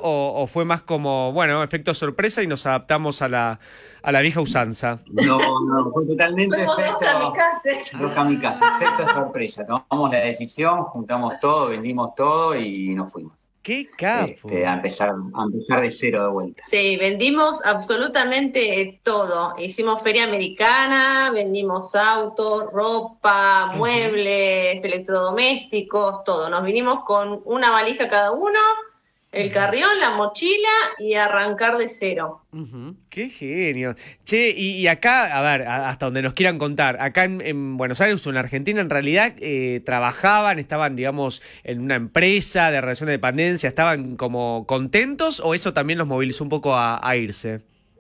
o fue más como, bueno, efecto sorpresa y nos adaptamos a la vieja usanza? No, fue totalmente Fuimos dos kamikazes. dos kamikazes, efecto sorpresa. Tomamos la decisión, juntamos todo, vendimos todo y nos fuimos. ¡Qué capo! A empezar de cero de vuelta. Sí, vendimos absolutamente todo. Hicimos feria americana, vendimos autos, ropa, muebles, electrodomésticos, todo. Nos vinimos con una valija cada uno, el carrión, la mochila y arrancar de cero. ¡Qué genio! Che, y acá, a ver, hasta donde nos quieran contar, acá en Buenos Aires o en Argentina, en realidad estaban, digamos, en una empresa de relación de dependencia, ¿estaban como contentos o eso también los movilizó un poco a irse?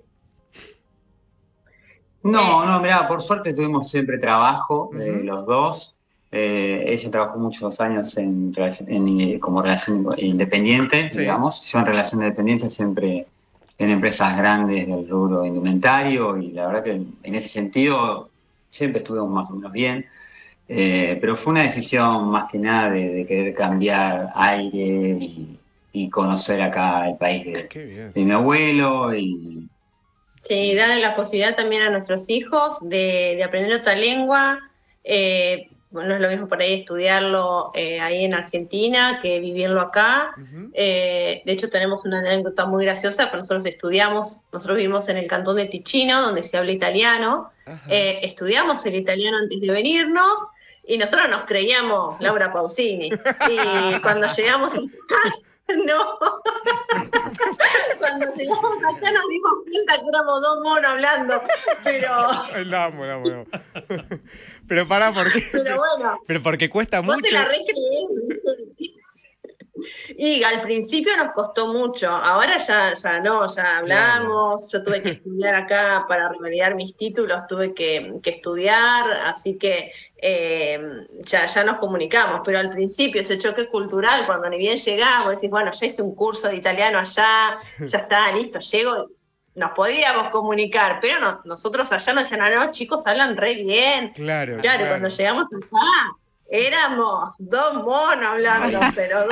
No, mirá, por suerte tuvimos siempre trabajo, los dos. Ella trabajó muchos años como relación independiente, Sí. digamos. Yo en relación de dependencia siempre en empresas grandes del rubro indumentario y la verdad que en ese sentido siempre estuvimos más o menos bien. Pero fue una decisión más que nada de querer cambiar aire y conocer acá el país de mi abuelo y... Sí, darle la posibilidad también a nuestros hijos de aprender otra lengua. Bueno, no es lo mismo por ahí estudiarlo ahí en Argentina que vivirlo acá. De hecho, tenemos una anécdota muy graciosa, pero nosotros vivimos en el cantón de Ticino, donde se habla italiano. Estudiamos el italiano antes de venirnos y nosotros nos creíamos Laura Pausini. Y cuando llegamos no. Cuando llegamos acá nos dimos cuenta que éramos dos monos hablando, pero... La amo. Pero pará, ¿por qué? Pero bueno. Pero porque cuesta vos mucho. Te la recreés, ¿viste? Y al principio nos costó mucho, ahora ya hablamos, yo tuve que estudiar acá para revalidar mis títulos, tuve que estudiar, así que ya nos comunicamos, pero al principio ese choque cultural, cuando ni bien llegamos, decís, bueno, ya hice un curso de italiano allá, ya está, listo, llego, nos podíamos comunicar, pero nosotros allá nos decían, no, chicos, hablan re bien. Claro. Cuando llegamos acá, éramos dos monos hablando, pero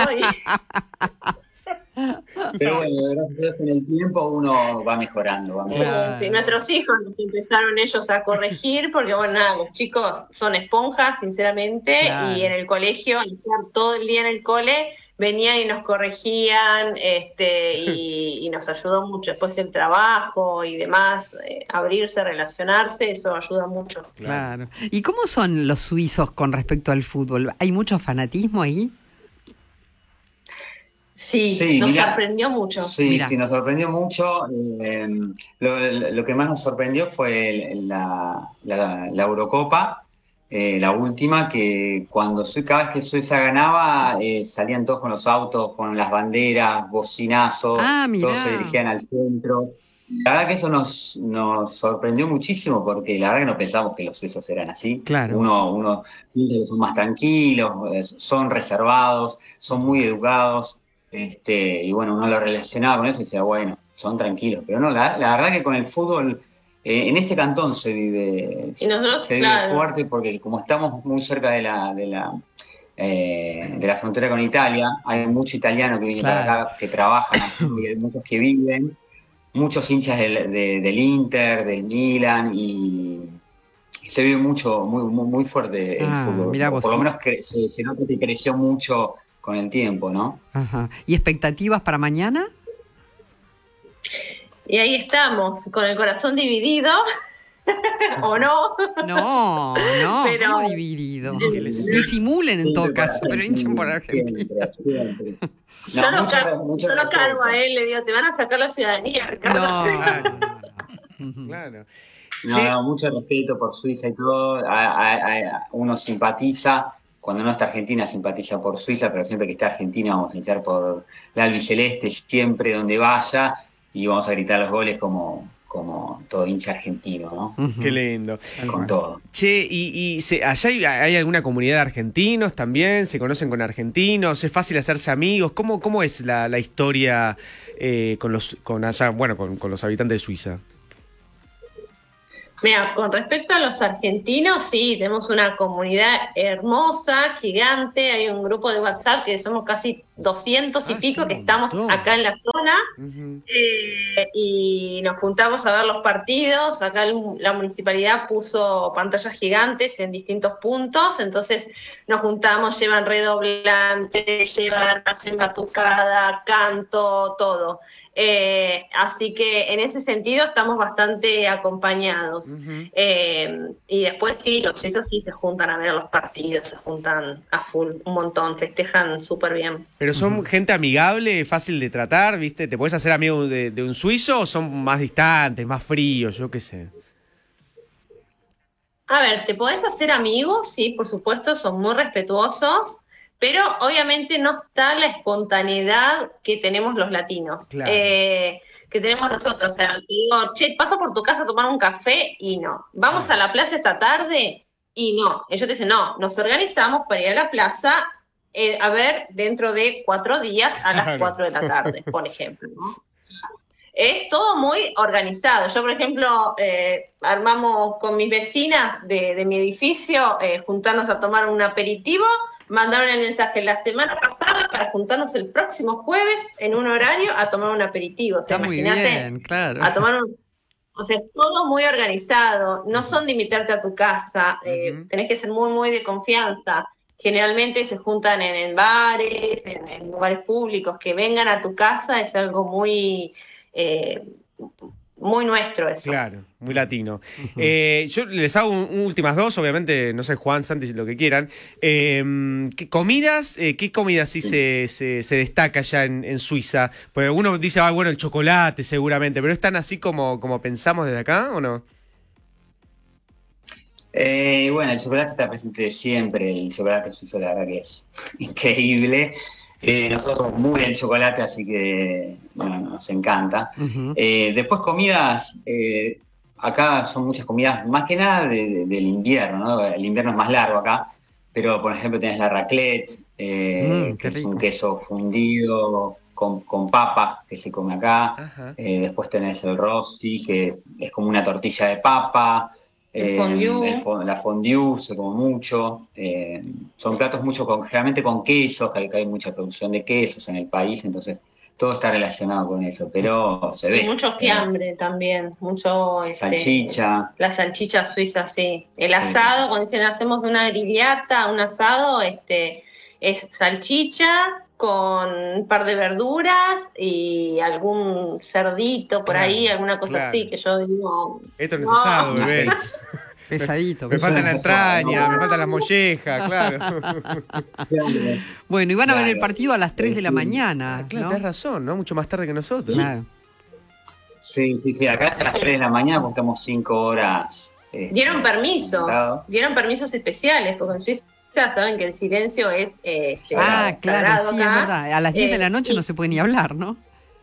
Pero bueno, gracias a Dios con el tiempo uno va mejorando. Sí, nuestros hijos nos empezaron ellos a corregir, porque bueno, nada, los chicos son esponjas, sinceramente, y en el colegio, al estar todo el día en el cole, venían y nos corregían, y nos ayudó mucho. Después el trabajo y demás, abrirse, relacionarse, eso ayuda mucho. Claro. ¿Y cómo son los suizos con respecto al fútbol? ¿Hay mucho fanatismo ahí? Sí, nos sorprendió mucho. Sí, nos sorprendió mucho. Lo que más nos sorprendió fue la Eurocopa. La última, que cada vez que Suiza ganaba, salían todos con los autos, con las banderas, bocinazos, todos se dirigían al centro. La verdad que eso nos sorprendió muchísimo, porque la verdad que no pensamos que los suizos eran así. Claro. Uno piensa que son más tranquilos, son reservados, son muy educados, y bueno, uno lo relacionaba con eso y decía, bueno, son tranquilos. Pero no, la verdad que con el fútbol... en este cantón se vive fuerte, porque como estamos muy cerca de la frontera con Italia, hay mucho italiano que viene para acá, que trabajan aquí, y hay muchos que viven, muchos hinchas del Inter, del Milan, y se vive mucho, muy fuerte el fútbol. Por lo menos que se nota que creció mucho con el tiempo, ¿no? Ajá. ¿Y expectativas para mañana? Y ahí estamos, con el corazón dividido, ¿o no? No, pero ¿cómo dividido? Disimulen en todo caso, pero hinchen por Argentina. Yo lo cargo a él, le digo, te van a sacar la ciudadanía, Ricardo. Claro. No, mucho respeto por Suiza y todo. Uno simpatiza, cuando no está Argentina simpatiza por Suiza, pero siempre que está Argentina vamos a hinchar por la albiceleste, siempre donde vaya. Y vamos a gritar los goles como todo hincha argentino, ¿no? Qué lindo. Con todo. Che, ¿allá hay alguna comunidad de argentinos también? ¿Se conocen con argentinos? ¿Es fácil hacerse amigos? ¿Cómo es la historia con los habitantes de Suiza? Mira, con respecto a los argentinos, sí, tenemos una comunidad hermosa, gigante, hay un grupo de WhatsApp que somos casi 200 y pico que estamos acá en la zona, y nos juntamos a ver los partidos. Acá la municipalidad puso pantallas gigantes en distintos puntos, entonces nos juntamos, llevan redoblantes, hacen batucada, canto, todo. Así que en ese sentido estamos bastante acompañados. Y después sí, ellos sí se juntan a ver los partidos, se juntan a full, un montón, festejan súper bien. Pero son gente amigable, fácil de tratar, ¿viste? ¿Te puedes hacer amigo de un suizo o son más distantes, más fríos, yo qué sé? A ver, te podés hacer amigos, sí, por supuesto, son muy respetuosos, pero obviamente no está la espontaneidad que tenemos los latinos, claro. Que tenemos nosotros. O sea, te digo, che, paso por tu casa a tomar un café, y no. Vamos a la plaza esta tarde, y no. Ellos te dicen, no, nos organizamos para ir a la plaza a ver dentro de 4 días a las 4 de la tarde, por ejemplo, ¿no? Es todo muy organizado. Yo, por ejemplo, armamos con mis vecinas de mi edificio, juntarnos a tomar un aperitivo. Mandaron el mensaje la semana pasada para juntarnos el próximo jueves en un horario a tomar un aperitivo. O sea, está muy bien, claro. A tomar o sea, es todo muy organizado. No son de invitarte a tu casa. Tenés que ser muy, muy de confianza. Generalmente se juntan en bares, en lugares públicos. Que vengan a tu casa es algo muy... muy nuestro eso. Claro, muy latino. Yo les hago últimas dos, obviamente, no sé, Juan, Santi, lo que quieran. ¿Qué comidas sí se destaca allá en Suiza? Porque uno dice, bueno, el chocolate seguramente, pero ¿es tan así como pensamos desde acá o no? Bueno, el chocolate está presente siempre, el chocolate suizo la verdad que es increíble. Nosotros somos muy del chocolate, así que bueno, nos encanta. Después comidas, acá son muchas comidas, más que nada del invierno, ¿no? El invierno es más largo acá, pero por ejemplo tenés la raclette, que es un queso fundido con papa que se come acá. Después tenés el rosti, que es como una tortilla de papa. La fondue se come mucho. Son platos generalmente con quesos, que hay mucha producción de quesos en el país, entonces todo está relacionado con eso, pero se ve. Y mucho fiambre también, mucho... salchicha. La salchicha suiza, sí. El asado, cuando dicen hacemos una grillata, un asado, es salchicha con un par de verduras y algún cerdito por ahí, alguna cosa así, que yo digo... Esto no es asado, bebé. Pesadito. Me falta la entraña, me faltan las mollejas, claro. Bueno, y van a ver el partido a las 3 de la mañana. Claro, ¿no? tenés razón, ¿no? Mucho más tarde que nosotros. Claro. Sí, acá es a las 3 de la mañana porque estamos 5 horas. Dieron permisos especiales, porque en Suiza saben que el silencio es claro, sagrado sí, acá. es verdad. A las 10 de la noche no se puede ni hablar, ¿no?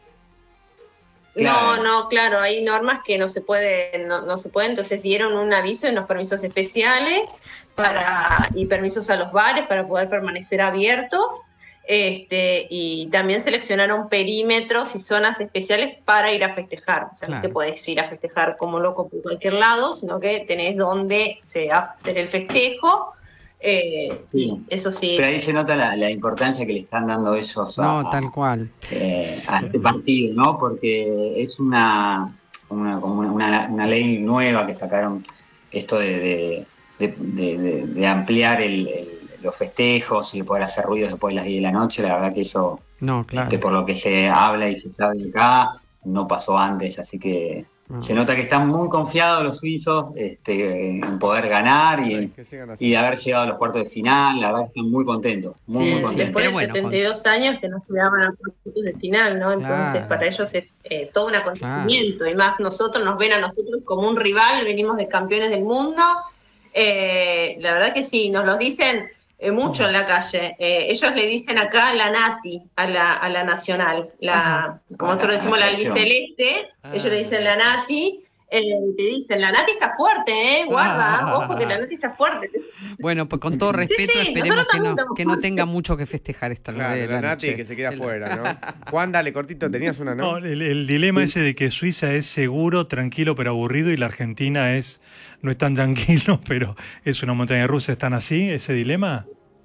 Claro. No, claro, hay normas que no se pueden, entonces dieron un aviso y unos permisos especiales y permisos a los bares para poder permanecer abiertos, y también seleccionaron perímetros y zonas especiales para ir a festejar. O sea, no te podés ir a festejar como loco por cualquier lado, sino que tenés donde hacer el festejo. Sí, eso sí. Pero ahí se nota la importancia que le están dando ellos tal cual. A este partido, ¿no? Porque es una ley nueva que sacaron, esto de ampliar los festejos y poder hacer ruidos después de las 10 de la noche. La verdad que eso, por lo que se habla y se sabe acá, no pasó antes, así que se nota que están muy confiados los suizos en poder ganar y haber llegado a los cuartos de final. La verdad que están muy contentos. Muy contentos. Después de 72 años que no se daban a cuartos de final, ¿no? Entonces para ellos es todo un acontecimiento. Y más nos ven a nosotros como un rival, venimos de campeones del mundo. La verdad que sí, nos lo dicen mucho en la calle. Ellos le dicen acá la Nati a la nacional, como nosotros decimos la albiceleste, ellos le dicen la Nati, te dicen, la Nati está fuerte, guarda, ojo que la Nati está fuerte. Bueno, pues con todo respeto, sí, esperemos que no tenga mucho que festejar esta Claro, la Nati que se queda afuera, ¿no? Juan, dale, cortito, tenías una, ¿no? No, el dilema ese de que Suiza es seguro, tranquilo, pero aburrido, y la Argentina no es tan tranquilo, pero es una montaña rusa. ¿Están así, ese dilema?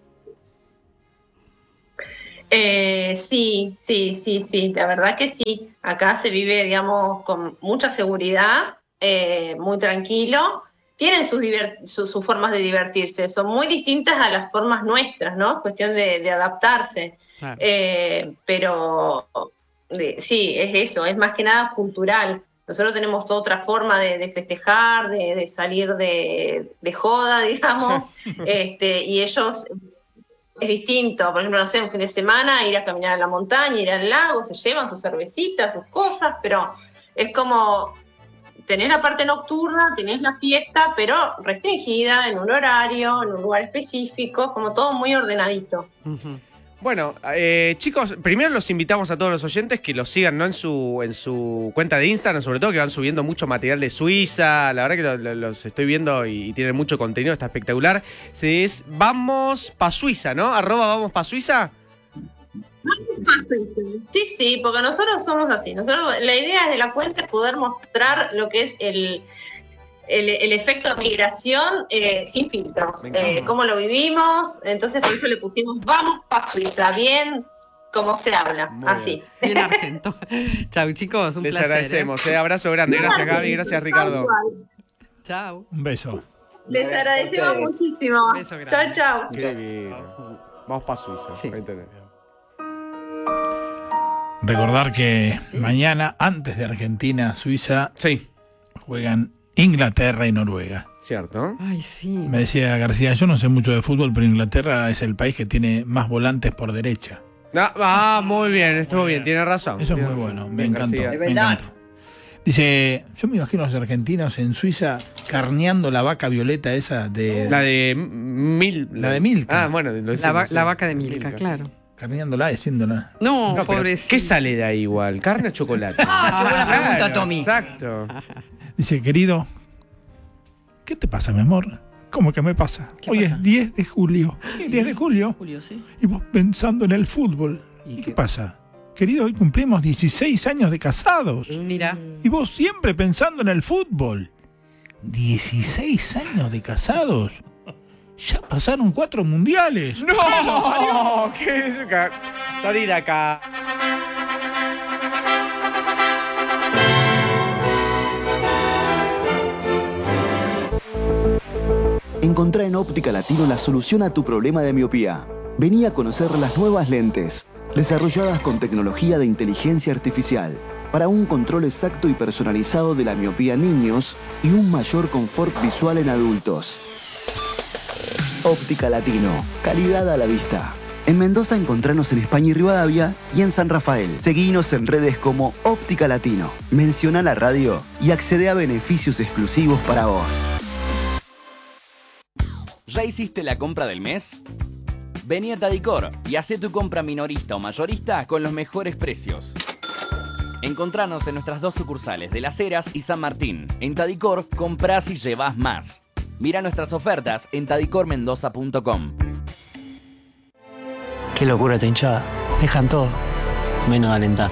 Sí, la verdad que sí. Acá se vive, digamos, con mucha seguridad, muy tranquilo. Tienen sus formas de divertirse, son muy distintas a las formas nuestras, ¿no? Es cuestión de adaptarse. Claro. Pero sí, es eso, es más que nada cultural. Nosotros tenemos otra forma de festejar, de salir de joda, digamos, y ellos... Es distinto, por ejemplo, no sé, un fin de semana ir a caminar a la montaña, ir al lago, se llevan sus cervecitas, sus cosas, pero es como, tenés la parte nocturna, tenés la fiesta, pero restringida, en un horario, en un lugar específico, como todo muy ordenadito. Uh-huh. Bueno, chicos, primero los invitamos a todos los oyentes que los sigan, ¿no? en su cuenta de Instagram, sobre todo, que van subiendo mucho material de Suiza. La verdad que los estoy viendo y tienen mucho contenido, está espectacular. Es Vamos Pa' Suiza, ¿no? @Vamos Pa' Suiza. Sí, porque nosotros somos así. Nosotros, la idea de la cuenta es poder mostrar lo que es el efecto de migración sin filtros, cómo lo vivimos. Entonces por eso le pusimos Vamos Pa' Suiza, bien como se habla, muy así. Bien argento. Chau, chicos, un Les placer. agradecemos, abrazo grande. Gracias, Gaby, gracias, Ricardo. Chau. Un beso. Les agradecemos muchísimo. Un beso grande. Chau. Qué bien. Vamos Pa' Suiza. Sí. Ahí tenés. Recordar que mañana, antes de Argentina-Suiza, Sí, juegan Inglaterra y Noruega. cierto. Ay, sí. Me decía García, yo no sé mucho de fútbol, pero Inglaterra es el país que tiene más volantes por derecha. Muy bien, estuvo bien, tiene razón. Eso es Tiene muy razón. bueno, me Bien, encantó. García. Me encantó. Dice, yo me imagino a los argentinos en Suiza carneando la vaca violeta esa de... La de Milka. La de Milka. Bueno, lo La decimos, sí. vaca de Milka, claro. Carneándola, diciéndola. No, No, pero pobrecito. ¿qué sale de ahí igual? ¿Carne o chocolate? Qué buena pregunta, Claro, Tommy. Exacto. Dice, querido, ¿qué te pasa, mi amor? ¿Cómo que me pasa? ¿Qué Hoy pasa? es 10 de julio. 10 de julio. Julio, sí. Y vos pensando en el fútbol. ¿Y ¿Y qué? qué pasa? Querido, hoy cumplimos 16 años de casados. Mira. Y vos siempre pensando en el fútbol. 16 años de casados. Ya pasaron 4 mundiales. ¡No! ¿Qué es acá? Salí de acá. Encontrá en Óptica Latino la solución a tu problema de miopía. Vení a conocer las nuevas lentes, desarrolladas con tecnología de inteligencia artificial, para un control exacto y personalizado de la miopía en niños y un mayor confort visual en adultos. Óptica Latino, calidad a la vista. En Mendoza encontranos en España y Rivadavia y en San Rafael. Seguinos en redes como Óptica Latino. Menciona la radio y accede a beneficios exclusivos para vos. ¿Ya hiciste la compra del mes? Vení a Tadicor y hacé tu compra minorista o mayorista con los mejores precios. Encontranos en nuestras 2 sucursales de Las Heras y San Martín. En Tadicor, comprás y llevás más. Mira nuestras ofertas en tadicormendoza.com. Qué locura esta hinchada. Dejan todo, menos de alentar.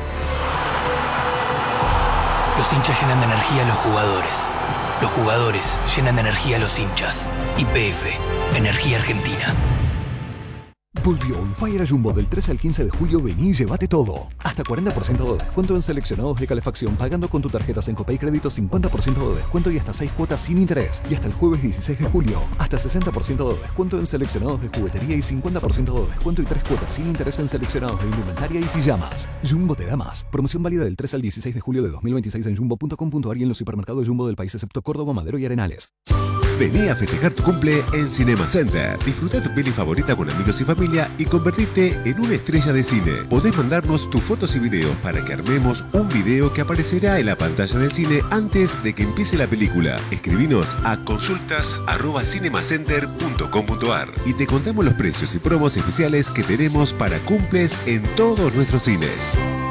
Los hinchas llenan de energía a los jugadores. Los jugadores llenan de energía a los hinchas. YPF, Energía Argentina. Volvió On Fire a Jumbo del 13 al 15 de julio. Vení y llévate todo. Hasta 40% de descuento en seleccionados de calefacción pagando con tu tarjeta Sencopay Crédito, 50% de descuento y hasta 6 cuotas sin interés. Y hasta el jueves 16 de julio, hasta 60% de descuento en seleccionados de juguetería y 50% de descuento y 3 cuotas sin interés en seleccionados de indumentaria y pijamas. Jumbo te da más. Promoción válida del 3 al 16 de julio de 2026 en jumbo.com.ar y en los supermercados Jumbo del país excepto Córdoba, Madero y Arenales. Vení a festejar tu cumple en Cinema Center. Disfruta tu peli favorita con amigos y familia y convertirte en una estrella de cine. Podés mandarnos tus fotos y videos para que armemos un video que aparecerá en la pantalla del cine antes de que empiece la película. Escribinos a consultas@cinemacenter.com.ar y te contamos los precios y promos especiales que tenemos para cumples en todos nuestros cines.